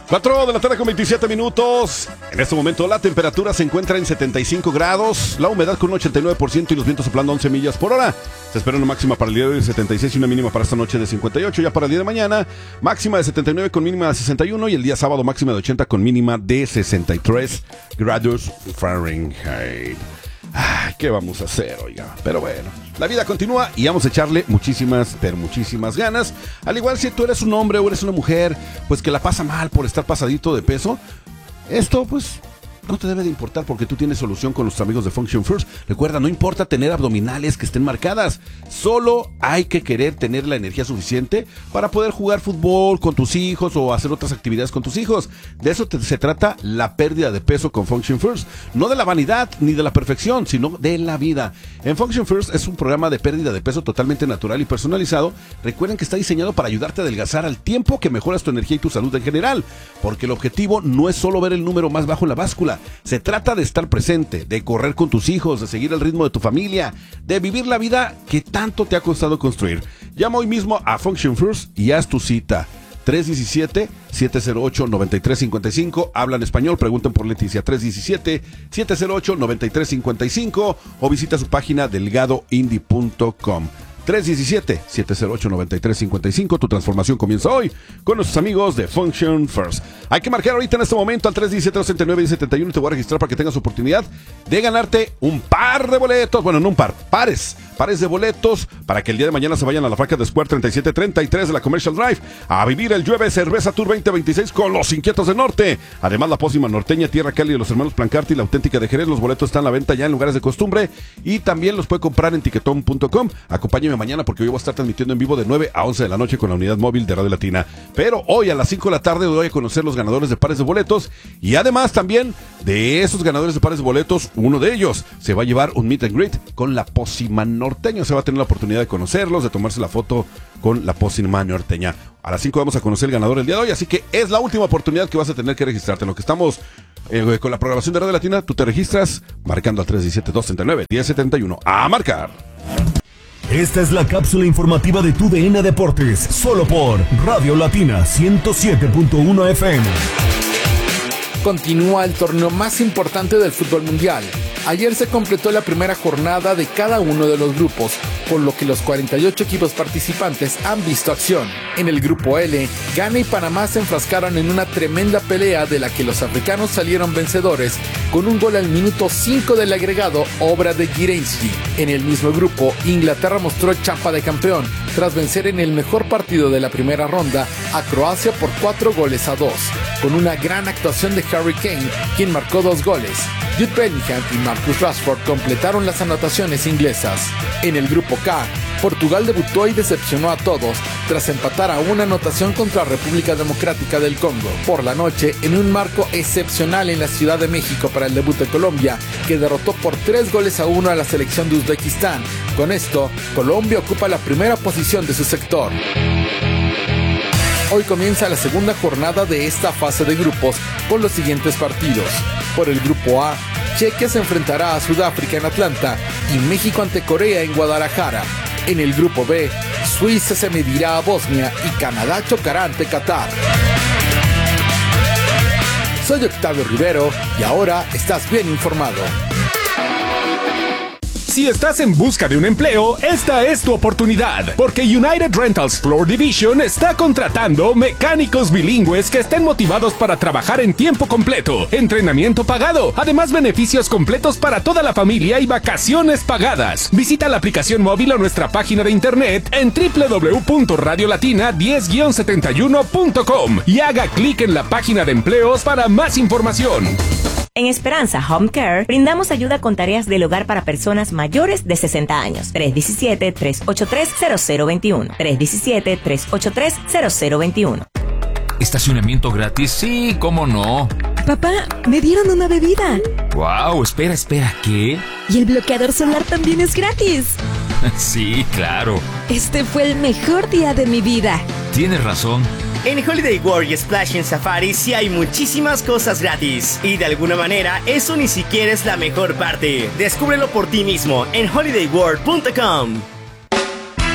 4 de la tarde con 27 minutos. En este momento la temperatura se encuentra en 75 grados, la humedad con un 89% y los vientos soplando 11 millas por hora. Se espera una máxima para el día de hoy de 76 y una mínima para esta noche de 58. Ya para el día de mañana, máxima de 79 con mínima de 61 y el día sábado máxima de 80 con mínima de 63 grados Fahrenheit. ¿Qué vamos a hacer, oiga? Pero bueno, la vida continúa y vamos a echarle muchísimas, pero muchísimas ganas. Al igual si tú eres un hombre o eres una mujer, pues que la pasa mal por estar pasadito de peso, esto pues no te debe de importar porque tú tienes solución con los amigos de Function First. Recuerda, no importa tener abdominales que estén marcadas, solo hay que querer tener la energía suficiente para poder jugar fútbol con tus hijos o hacer otras actividades con tus hijos. De eso se trata la pérdida de peso con Function First. No de la vanidad ni de la perfección, sino de la vida. En Function First es un programa de pérdida de peso totalmente natural y personalizado. Recuerden que está diseñado para ayudarte a adelgazar al tiempo que mejoras tu energía y tu salud en general, porque el objetivo no es solo ver el número más bajo en la báscula. Se trata de estar presente, de correr con tus hijos, de seguir el ritmo de tu familia, de vivir la vida que tanto te ha costado construir. Llama hoy mismo a Function First y haz tu cita. 317-708-9355. Hablan español, pregunten por Leticia. 317-708-9355 o visita su página delgadoindie.com. 317-708-9355. Tu transformación comienza hoy con nuestros amigos de Function First. Hay que marcar ahorita en este momento al 317-269-1071 y te voy a registrar para que tengas oportunidad de ganarte un par de boletos. Bueno, no un par, pares de boletos para que el día de mañana se vayan a la Faca de Square 3733 de la Commercial Drive a vivir el Llueve Cerveza Tour 2026 con los Inquietos del Norte. Además, la Pócima Norteña, Tierra Cali de los hermanos Plancarte y la Auténtica de Jerez. Los boletos están a la venta ya en lugares de costumbre y también los puede comprar en tiquetón.com. Acompáñeme mañana porque hoy voy a estar transmitiendo en vivo de 9 a 11 de la noche con la unidad móvil de Radio Latina. Pero hoy a las 5 de la tarde voy a conocer los ganadores de pares de boletos y además también de esos ganadores de pares de boletos, uno de ellos se va a llevar un meet and greet con la Pócima Norteña. Se va a tener la oportunidad de conocerlos, de tomarse la foto con la Pócima Norteña. A las 5 vamos a conocer el ganador el día de hoy, así que es la última oportunidad que vas a tener que registrarte. En lo que estamos con la programación de Radio Latina, tú te registras marcando al 317-239-1071. ¡A marcar! Esta es la cápsula informativa de tu DN Deportes, solo por Radio Latina 107.1 FM. Continúa el torneo más importante del fútbol mundial. Ayer se completó la primera jornada de cada uno de los grupos, por lo que los 48 equipos participantes han visto acción. En el grupo L, Ghana y Panamá se enfrascaron en una tremenda pelea de la que los africanos salieron vencedores con un gol al minuto 5 del agregado, obra de Gireński. En el mismo grupo, Inglaterra mostró chapa de campeón tras vencer en el mejor partido de la primera ronda a Croacia por 4-2, con una gran actuación de Harry Kane, quien marcó 2 goles. Jude Bellingham y Marcus Rashford completaron las anotaciones inglesas. En el grupo K, Portugal debutó y decepcionó a todos tras empatar a una anotación contra República Democrática del Congo. Por la noche, en un marco excepcional en la Ciudad de México para el debut de Colombia, que derrotó por 3-1 a la selección de Uzbekistán. Con esto, Colombia ocupa la primera posición de su sector. Hoy comienza la segunda jornada de esta fase de grupos con los siguientes partidos. Por el grupo A, Chequia se enfrentará a Sudáfrica en Atlanta y México ante Corea en Guadalajara. En el grupo B, Suiza se medirá a Bosnia y Canadá chocará ante Qatar. Soy Octavio Rivero y ahora estás bien informado. Si estás en busca de un empleo, esta es tu oportunidad, porque United Rentals Floor Division está contratando mecánicos bilingües que estén motivados para trabajar en tiempo completo, entrenamiento pagado, además beneficios completos para toda la familia y vacaciones pagadas. Visita la aplicación móvil o nuestra página de internet en www.radiolatina10-71.com y haga clic en la página de empleos para más información. En Esperanza Home Care brindamos ayuda con tareas del hogar para personas mayores de 60 años. 317-383-0021. 317-383-0021. ¿Estacionamiento gratis? Sí, ¿cómo no? Papá, me dieron una bebida. Wow, espera, ¿qué? Y el bloqueador solar también es gratis. Sí, claro. Este fue el mejor día de mi vida. Tienes razón. En Holiday World y Splash en Safari sí hay muchísimas cosas gratis. Y de alguna manera, eso ni siquiera es la mejor parte. Descúbrelo por ti mismo en holidayworld.com.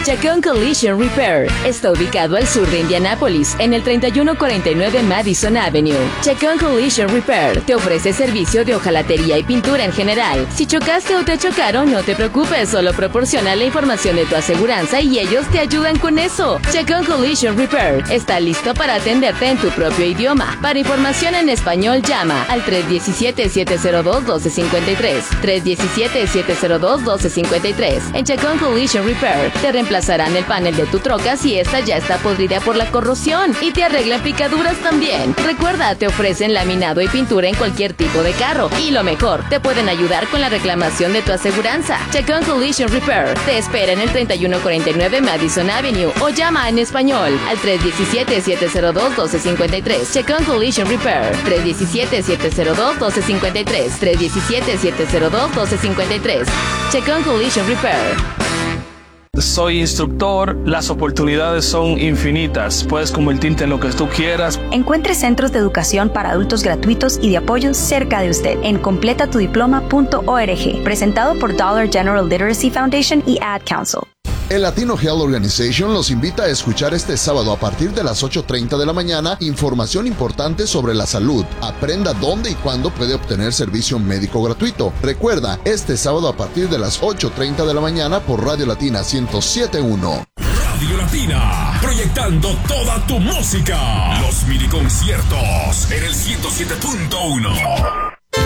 Chacón Collision Repair está ubicado al sur de Indianápolis, en el 3149 Madison Avenue. Chacón Collision Repair te ofrece servicio de hojalatería y pintura en general. Si chocaste o te chocaron, no te preocupes, solo proporciona la información de tu aseguranza y ellos te ayudan con eso. Chacón Collision Repair está listo para atenderte en tu propio idioma. Para información en español, llama al 317-702-1253. 317-702-1253. En Chacón Collision Repair te reemplazarán el panel de tu troca si esta ya está podrida por la corrosión y te arreglan picaduras también. Recuerda, te ofrecen laminado y pintura en cualquier tipo de carro y lo mejor, te pueden ayudar con la reclamación de tu aseguranza. Chacón Collision Repair te espera en el 3149 Madison Avenue o llama en español al 317-702-1253. Chacón Collision Repair 317-702-1253. 317-702-1253. Chacón Collision Repair. Soy instructor, las oportunidades son infinitas, puedes convertirte en lo que tú quieras. Encuentre centros de educación para adultos gratuitos y de apoyo cerca de usted en completatudiploma.org, presentado por Dollar General Literacy Foundation y Ad Council. El Latino Health Organization los invita a escuchar este sábado a partir de las 8:30 de la mañana información importante sobre la salud. Aprenda dónde y cuándo puede obtener servicio médico gratuito. Recuerda, este sábado a partir de las 8:30 de la mañana por Radio Latina 107.1. Radio Latina, proyectando toda tu música. Los mini conciertos en el 107.1.